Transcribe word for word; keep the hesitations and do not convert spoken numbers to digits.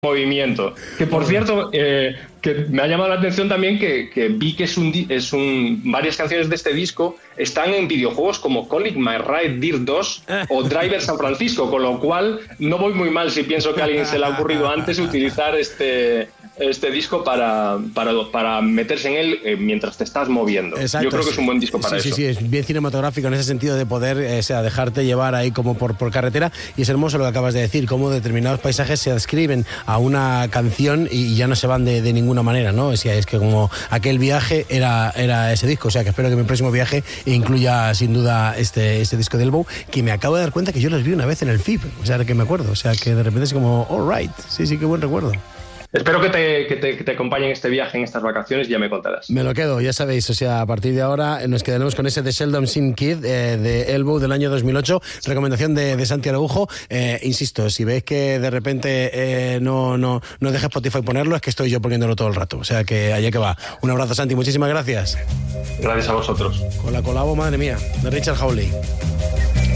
movimiento. Que por cierto, eh, que me ha llamado la atención también que, que vi que es un, es un varias canciones de este disco están en videojuegos como Colic My Ride Dirt dos o Driver San Francisco, con lo cual no voy muy mal si pienso que a alguien se le ha ocurrido antes utilizar este este disco para, para, para meterse en él eh, mientras te estás moviendo. Exacto, yo creo que es un buen disco para sí, eso. Sí, sí, es bien cinematográfico en ese sentido de poder eh, sea, dejarte llevar ahí como por, por carretera, y es hermoso lo que acabas de decir, cómo determinados paisajes se adscriben a una canción y ya no se van de, de ninguna manera, ¿no? O sea, es que como aquel viaje era, era ese disco, o sea que espero que mi próximo viaje incluya sin duda este, este disco de Elbow, que me acabo de dar cuenta que yo los vi una vez en el F I B, o sea que me acuerdo, o sea que de repente es como, all right, sí, sí, qué buen recuerdo. Espero que te, que, te, que te acompañe en este viaje, en estas vacaciones, y ya me contarás. Me lo quedo, ya sabéis, o sea, a partir de ahora nos quedaremos con ese de Sheldon Sim Kid eh, de Elbow del año dos mil ocho, recomendación de, de Santi Araujo. Eh, insisto, si veis que de repente eh, no, no, no deja Spotify ponerlo, es que estoy yo poniéndolo todo el rato, o sea que allá que va. Un abrazo, Santi, muchísimas gracias. Gracias a vosotros. Con la colabo, madre mía, de Richard Hawley.